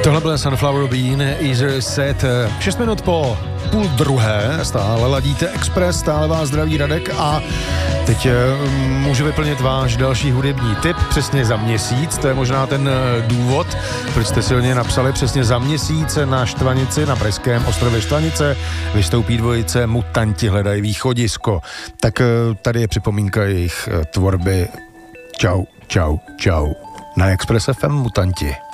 Tohle byl Sunflower Bean, Easier Set. 6 minut po 12:30, stále ladíte Express, stále vás zdraví Radek a teď můžu vyplnit váš další hudební tip přesně za měsíc. To je možná ten důvod, proč jste silně napsali. Přesně za měsíc na Štvanici, na pražském ostrově Štvanice vystoupí dvojice Mutanti hledají východisko. Tak tady je připomínka jejich tvorby. Čau, čau, čau. Na Express FM Mutanti.